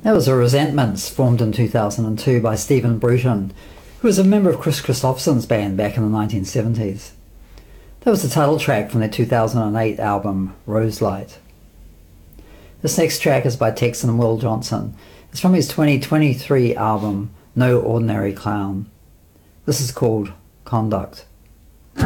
That was The Resentments, formed in 2002 by Stephen Bruton, who was a member of Chris Christopherson's band back in the 1970s. That was the title track from their 2008 album, Roselight. This next track is by Texan Will Johnson. It's from his 2023 album, No Ordinary Clown. This is called Conduct.